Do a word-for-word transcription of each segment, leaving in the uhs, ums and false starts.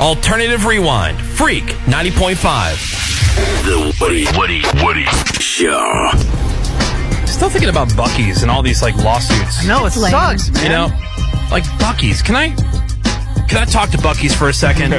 Alternative Rewind. Freak ninety point five. The Woody, Woody, Woody Show. Still thinking about Buc-ee's and all these like lawsuits. No, it Lame. sucks, man. You know, like Buc-ee's. Can I can I talk to Buc-ee's for a second?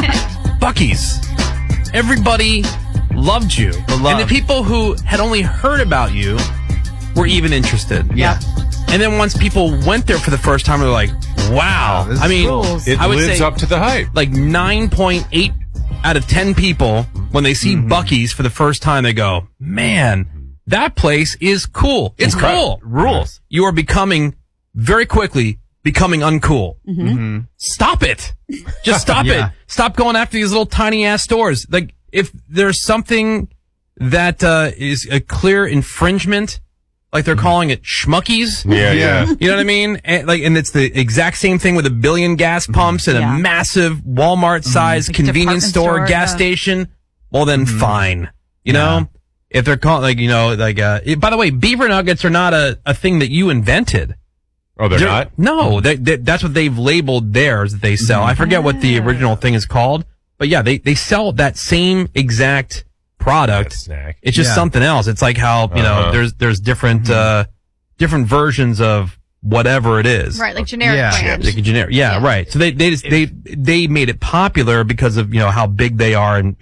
Buc-ee's. Everybody loved you. love. And the people who had only heard about you were even interested. Yeah. And then once people went there for the first time, they're like, wow. This I mean, rules. It I would lives say up to the hype. like nine point eight out of ten people, when they see Mm-hmm. Buc-ee's for the first time, they go, man, that place is cool. It's cool. Rules. You are becoming, very quickly, becoming uncool. Mm-hmm. Stop it. Just stop Yeah. it. Stop going after these little tiny ass stores. Like, if there's something that uh, is a clear infringement, like they're calling it Schmuckies. Yeah, yeah. You know what I mean? And, like, and it's the exact same thing with a billion gas pumps and Yeah. a massive Walmart-sized Like convenience department store, store, gas yeah. station. Well, then fine. You Yeah. know? If they're calling, like, you know, like, uh, it- by the way, beaver nuggets are not a, a thing that you invented. Oh, they're They're- not? No, they, they, that's what they've labeled theirs that they sell. I forget what the original thing is called, but yeah, they, they sell that same exact product. That snack. It's just Yeah. something else. It's like how, you know, Uh-huh. there's, there's different, uh, different versions of whatever it is. Right, like generic Yeah. brand. Like a generic. Yeah, Yeah. right. So they, they just, they, they made it popular because of, you know, how big they are and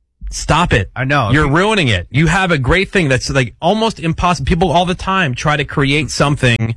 stop it. I know. You're ruining it. You have a great thing that's like almost impossible. People all the time try to create something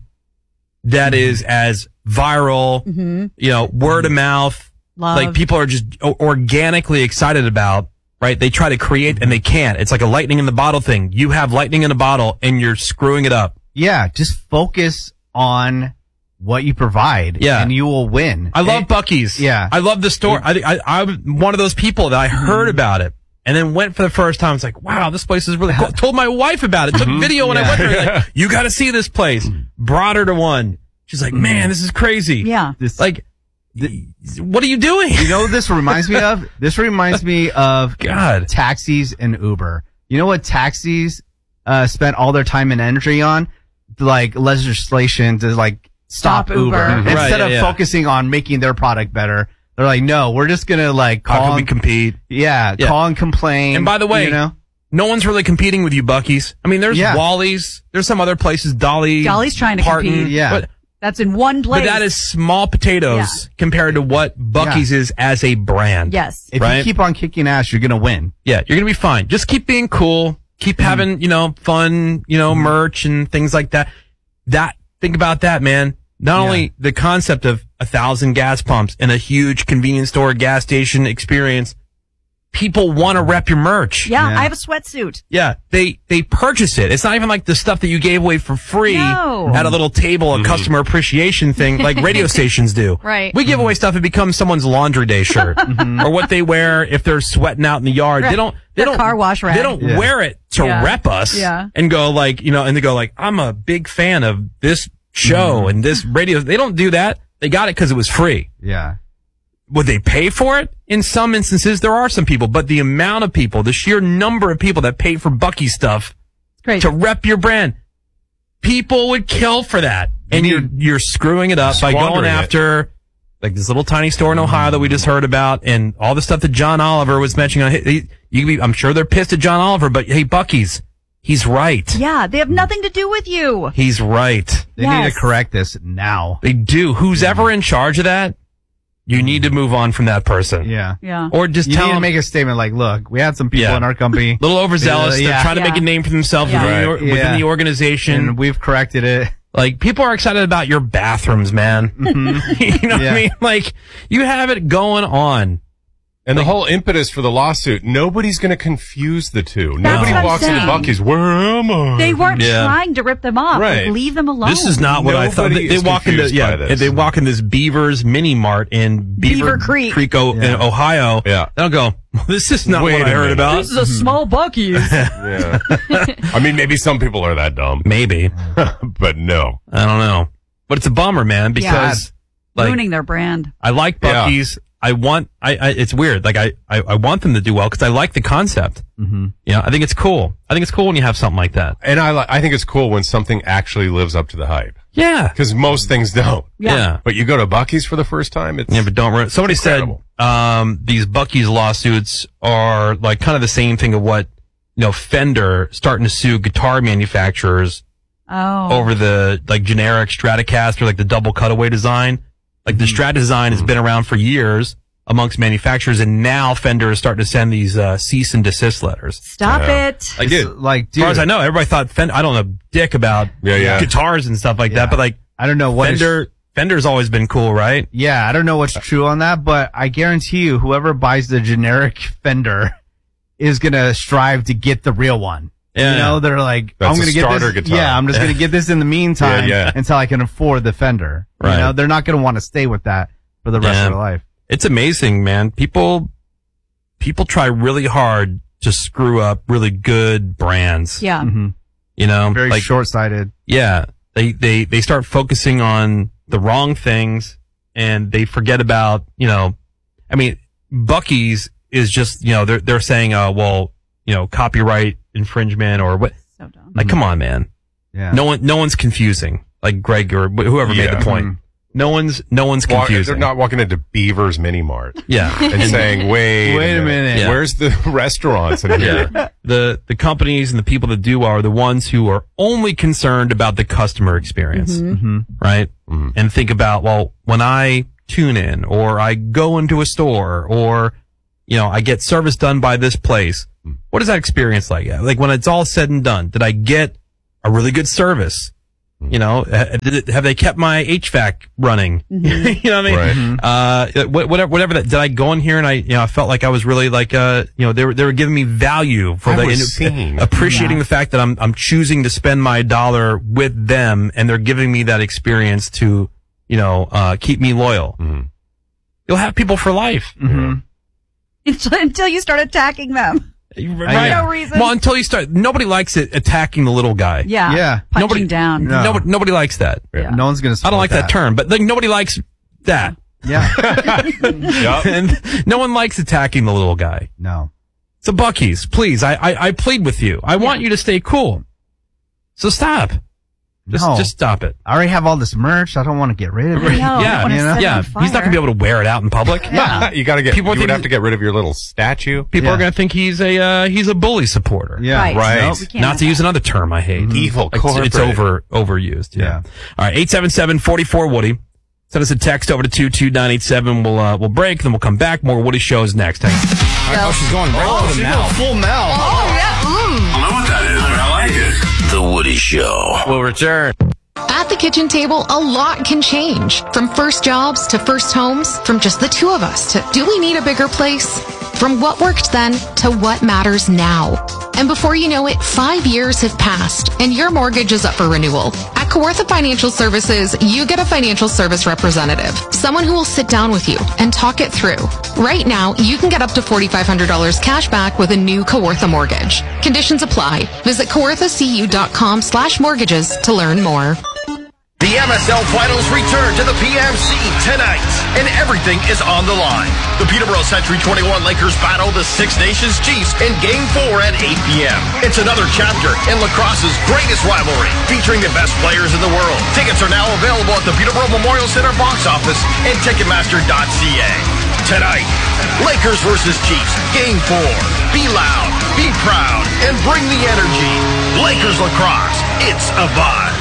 that is as viral, you know, word of mouth. Love. Like people are just o- organically excited about, right? They try to create and they can't. It's like a lightning in the bottle thing. You have lightning in a bottle and you're screwing it up. Yeah, just focus on what you provide. Yeah. And you will win. I love It- Buc-ee's. yeah. I love the store. I, I, I'm one of those people that I heard about it and then went for the first time. It's like, wow, this place is really cool. Told my wife about it. Took video when I went there. Like, you got to see this place. Brought her to one. She's like, man, this is crazy. Yeah. This, Like, what are you doing? you know what this reminds me of? This reminds me of God. taxis and Uber. You know what taxis uh, spent all their time and energy on? Like legislation to like stop, Stop Uber. Uber. Mhm. Instead Right, yeah, of yeah. focusing on making their product better. They're like, no, we're just gonna like How call can we and, compete? yeah, Yeah. call and complain. And by the way, you know? no one's really competing with you, Buc-ee's. I mean, there's Yeah. Wally's. There's some other places, Dolly. Dolly's trying to Parton, compete. Yeah. But, That's in one place. but that is small potatoes Yeah. compared to what Buc-ee's is as a brand. Yes. If right? you keep on kicking ass, you're gonna win. Yeah, you're gonna be fine. Just keep being cool. Keep Mm-hmm. having, you know, fun, you know, merch and things like that. That, think about that, man. Not Yeah. only the concept of a thousand gas pumps and a huge convenience store gas station experience, people want to rep your merch. Yeah, Yeah. I have a sweatsuit. Yeah, they they purchase it. It's not even like the stuff that you gave away for free No. at a little table, a customer appreciation thing, like radio stations do. Right. We give away stuff that becomes someone's laundry day shirt, or what they wear if they're sweating out in the yard. They don't. They Their don't car wash rag. They don't Yeah. wear it to Yeah. rep us. Yeah. And go like you know, and they go like, I'm a big fan of this show and this radio. They don't do that. They got it because it was free. Yeah. Would they pay for it? In some instances, there are some people, but the amount of people, the sheer number of people that pay for Buc-ee stuff It's crazy. to rep your brand, people would kill for that. And You you're, need- you're screwing it up by going Squandering it. after like this little tiny store in Ohio that we just heard about and all the stuff that John Oliver was mentioning on, he, he, you can be, I'm sure they're pissed at John Oliver, but hey, Buc-ee's, he's right. Yeah, they have nothing to do with you. He's right. They need Yes. to correct this now. They do. Who's ever in charge of that, you need to move on from that person. Yeah. Yeah. Or just You tell need to them, make a statement like, look, we had some people Yeah. in our company little overzealous. Yeah, They're trying to yeah. make a name for themselves Yeah. within, the, Right. or- within Yeah. the organization. and we've corrected it. Like, people are excited about your bathrooms, man. you know what Yeah. I mean? Like, you have it going on. And the whole impetus for the lawsuit, nobody's going to confuse the two. That's Nobody what I'm walks into saying. Buc-ee's, where am I? They weren't Yeah. trying to rip them off. Right. Like, leave them alone. This is not what I thought. Nobody They, they is walk into, confused yeah, by this. they walk in this Beaver's Mini Mart in Beaver, Beaver Creek. Creek, o- in Yeah. Ohio. Yeah. They'll go, well, this is not Wait what a I heard minute. about. This is a small Buc-ee's. Yeah. I mean, maybe some people are that dumb, Maybe. but no. I don't know. But it's a bummer, man, because, like, Ruining their brand. I like Yeah. Buc-ee's. I want, I, I it's weird. Like I, I, I want them to do well because I like the concept. Mm-hmm. You know, I think it's cool. I think it's cool when you have something like that. And I, li- I think it's cool when something actually lives up to the hype. Yeah. Because most things don't. Yeah. yeah. But you go to Buc-ee's for the first time, it's Yeah, but don't ruin Somebody incredible. said, um, these Buc-ee's lawsuits are like kind of the same thing of what, you know, Fender starting to sue guitar manufacturers Oh. over the, like, generic Stratocaster, like the double cutaway design. Like the Strat design has been around for years amongst manufacturers, and now Fender is starting to send these uh, cease and desist letters. Stop Yeah. it. Like, dude, Like, as far dude, as I know, everybody thought Fender. I don't know dick about Yeah, yeah. guitars and stuff like Yeah. that, but like I don't know what is- Fender, Fender's always been cool, right? yeah, I don't know what's true on that, but I guarantee you, whoever buys the generic Fender is gonna strive to get the real one. Yeah. You know, they're like, That's I'm gonna a get starter this. guitar. Yeah, I'm just gonna get this in the meantime Yeah, yeah. until I can afford the Fender. Right. You know, they're not gonna want to stay with that for the rest Yeah. of their life. It's amazing, man. People, people try really hard to screw up really good brands. Yeah. Mm-hmm. You know, Very like, short-sighted. yeah, they, they, they start focusing on the wrong things and they forget about, you know, I mean, Buc-ee's is just, you know, they're, they're saying, uh, well, you know, copyright infringement or what, So dumb. like, come on, man. Yeah. No one, no one's confusing. Like Greg or wh- whoever made Yeah. the point. Mhm. No one's, no one's Walk- confusing. they're not walking into Beaver's Mini Mart yeah. and saying, wait, Wait a minute. Yeah. Where's the restaurants in here? Yeah. The, the companies and the people that do are the ones who are only concerned about the customer experience. Mm-hmm. Right? Mhm. And think about, well, when I tune in or I go into a store or, you know, I get service done by this place, what is that experience like? Like when it's all said and done, did I get a really good service? You know, ha- did it, have they kept my H V A C running? you know what I mean? Right. Uh, wh- whatever, whatever that, did I go in here and I, you know, I felt like I was really like, uh, you know, they were, they were giving me value for I the, was seen. appreciating Yeah. the fact that I'm, I'm choosing to spend my dollar with them and they're giving me that experience to, you know, uh, keep me loyal. Mhm. You'll have people for life. Mm-hmm. Until, until you start attacking them. Right. no reason. Well, until you start, nobody likes it attacking the little guy. Yeah. Yeah. Punching Nobody- down. No. Nobody, nobody likes that. Yeah. No one's gonna. I don't like support that term, but like nobody likes that. Yeah. Yup. And no one likes attacking the little guy. No. So Buc-ee's, please, I, I, I plead with you. I want you to stay cool. So stop. Just, No. just stop it. I already have all this merch. I don't want to get rid of I it. know. I Yeah, wanna you know? set it Yeah, on he's not fire. gonna be able to wear it out in public. Yeah. You gotta get, People you think would have that- to get rid of your little statue. People Yeah. are gonna think he's a, uh, he's a bully supporter. Yeah. Right. Right. Nope, we can't Not have to use that. another term I hate. Evil It's, corporate. it's over, overused. Yeah. Yeah. All right. eight seven seven, four four, Woody. Send us a text over to two two nine eight seven. We'll, uh, we'll break, then we'll come back. More Woody shows next. Hang on. Oh, she's going right for the mouth. Full mouth. I don't know what that is, but I like it. The Woody Show. We'll return. At the kitchen table, a lot can change. From first jobs to first homes, from just the two of us to do we need a bigger place? From what worked then to what matters now. And before you know it, five years have passed and your mortgage is up for renewal. At Kawartha Financial Services, you get a financial service representative, someone who will sit down with you and talk it through. Right now, you can get up to four thousand five hundred dollars cash back with a new Kawartha mortgage. Conditions apply. Visit kawarthacu.com slash mortgages to learn more. The M S L Finals return to the P M C tonight, and everything is on the line. The Peterborough Century twenty-one Lakers battle the Six Nations Chiefs in Game four at eight p.m. It's another chapter in lacrosse's greatest rivalry, featuring the best players in the world. Tickets are now available at the Peterborough Memorial Center box office and Ticketmaster dot c a. Tonight, Lakers versus Chiefs, Game four. Be loud, be proud, and bring the energy. Lakers lacrosse, it's a vibe.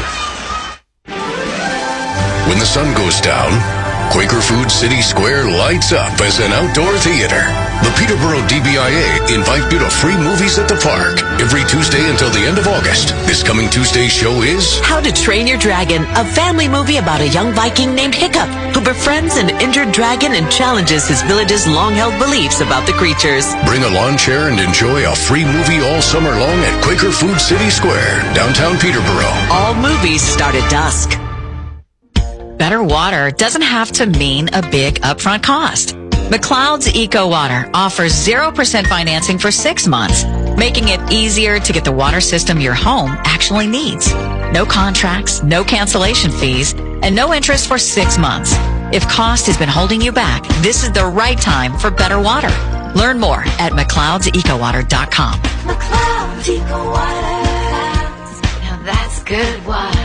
When the sun goes down, Quaker Food City Square lights up as an outdoor theater. The Peterborough D B I A invite you to free movies at the park every Tuesday until the end of August. This coming Tuesday's show is How to Train Your Dragon, a family movie about a young Viking named Hiccup who befriends an injured dragon and challenges his village's long-held beliefs about the creatures. Bring a lawn chair and enjoy a free movie all summer long at Quaker Food City Square, downtown Peterborough. All movies start at dusk. Better water doesn't have to mean a big upfront cost. McLeod's Eco Water offers zero percent financing for six months, making it easier to get the water system your home actually needs. No contracts, no cancellation fees, and no interest for six months. If cost has been holding you back, this is the right time for better water. Learn more at mcleods eco water dot com. McLeod's Eco Water. Now that's good water.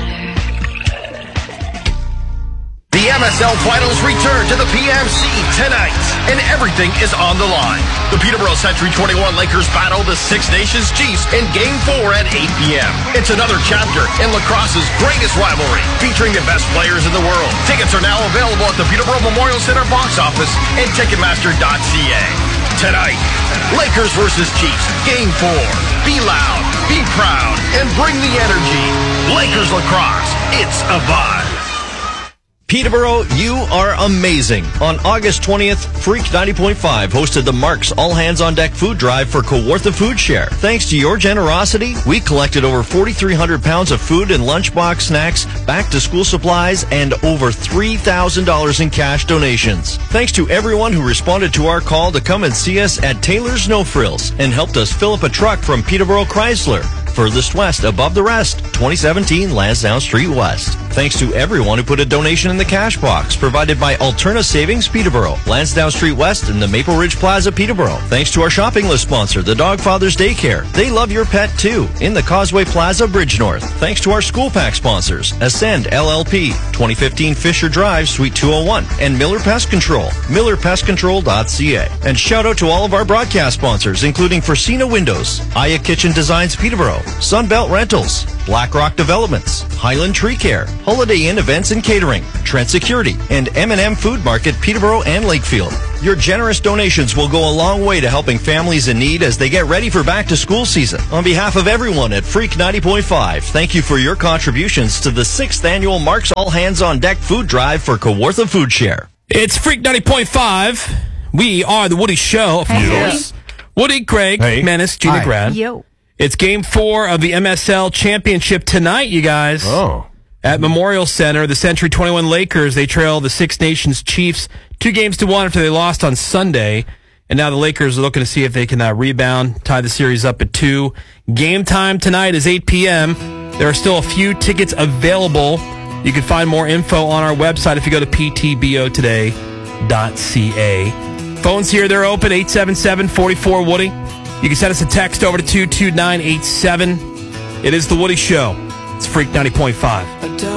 The M S L Finals return to the P M C tonight, and everything is on the line. The Peterborough Century twenty-one Lakers battle the Six Nations Chiefs in Game four at eight p.m. It's another chapter in lacrosse's greatest rivalry, featuring the best players in the world. Tickets are now available at the Peterborough Memorial Center box office and ticketmaster dot c a. Tonight, Lakers versus Chiefs, Game four. Be loud, be proud, and bring the energy. Lakers lacrosse, it's a vibe. Peterborough, you are amazing. On August twentieth, Freak ninety point five hosted the Mark's All Hands on Deck food drive for Kawartha Food Share. Thanks to your generosity, we collected over forty-three hundred pounds of food and lunchbox snacks, back-to-school supplies, and over three thousand dollars in cash donations. Thanks to everyone who responded to our call to come and see us at Taylor's No Frills and helped us fill up a truck from Peterborough Chrysler. Furthest west above the rest, twenty seventeen Lansdowne Street West. Thanks to everyone who put a donation in the cash box, provided by Alterna Savings Peterborough, Lansdowne Street West, and the Maple Ridge Plaza Peterborough. Thanks to our shopping list sponsor, the Dogfathers Daycare. They love your pet too, in the Causeway Plaza Bridge North. Thanks to our school pack sponsors, Ascend L L P, twenty fifteen Fisher Drive, Suite two oh one, and Miller Pest Control, miller pest control dot c a. And shout out to all of our broadcast sponsors, including Forcina Windows, Aya Kitchen Designs Peterborough, Sunbelt Rentals, BlackRock Developments, Highland Tree Care, Holiday Inn Events and Catering, Trent Security, and M and M Food Market Peterborough and Lakefield. Your generous donations will go a long way to helping families in need as they get ready for back-to-school season. On behalf of everyone at Freak ninety point five, thank you for your contributions to the sixth annual Mark's All Hands on Deck food drive for Kawartha Food Share. It's Freak ninety point five. We are the Woody Show. Of course. Woody, Craig, Hey. Menace, Gina, Hi. Grad. Yo. It's game four of the M S L Championship tonight, you guys. Oh. At Memorial Center, the Century twenty-one Lakers, they trail the Six Nations Chiefs two games to one after they lost on Sunday. And now the Lakers are looking to see if they can uh, rebound, tie the series up at two. Game time tonight is eight p.m. There are still a few tickets available. You can find more info on our website if you go to p t b o today dot c a. Phones here, they're open, eight seven seven, four four, Woody. You can send us a text over to two two nine eight seven. It is The Woody Show. It's Freak ninety point five.